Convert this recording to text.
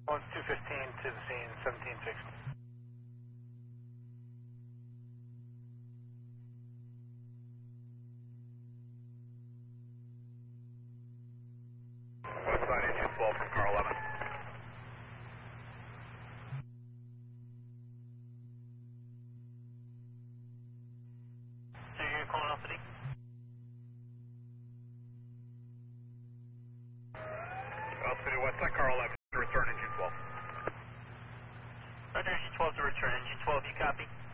One's 215 to the scene, 1760. Westside engine 12 from car 11. So you're calling off city? City Westside car 11 to return engine 12. Roger, engine 12 to return. Engine 12, you copy?